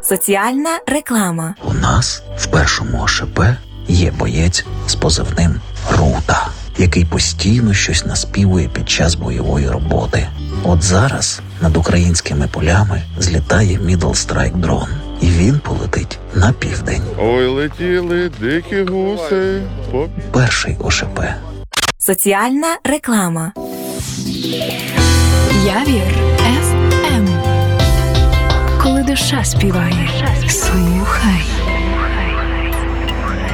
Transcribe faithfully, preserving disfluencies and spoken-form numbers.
Соціальна реклама. У нас в першому ОШП є боєць з позивним Рута, який постійно щось наспівує під час бойової роботи. От зараз над українськими полями злітає Middle Strike дрон, і він полетить на південь. Ой, летіли дикі гуси. По... Перший ОШП. Соціальна реклама. Явір еф ем. Коли душа співає, слухай.